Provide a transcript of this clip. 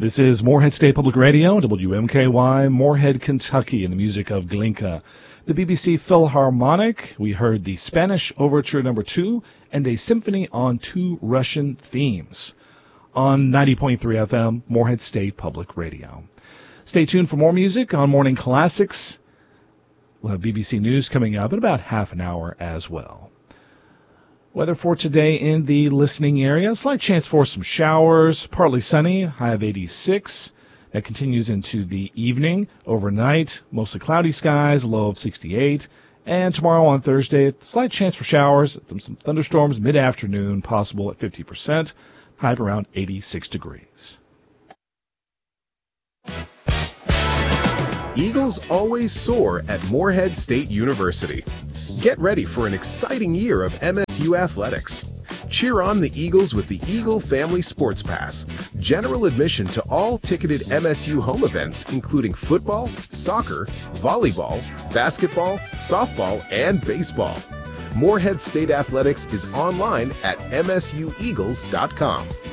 This is Morehead State Public Radio, WMKY, Morehead, Kentucky, and the music of Glinka. The BBC Philharmonic, we heard the Spanish Overture No. 2 and a symphony on 2 Russian themes on 90.3 FM, Morehead State Public Radio. Stay tuned for more music on Morning Classics. We'll have BBC News coming up in about half an hour as well. Weather for today in the listening area. Slight chance for some showers. Partly sunny, high of 86. That continues into the evening. Overnight, mostly cloudy skies, low of 68. And tomorrow on Thursday, slight chance for showers. Some thunderstorms mid-afternoon, possible at 50%. High of around 86 degrees. Eagles always soar at Morehead State University. Get ready for an exciting year of MSU athletics. Cheer on the Eagles with the Eagle Family Sports Pass. General admission to all ticketed MSU home events, including football, soccer, volleyball, basketball, softball, and baseball. Morehead State Athletics is online at msueagles.com.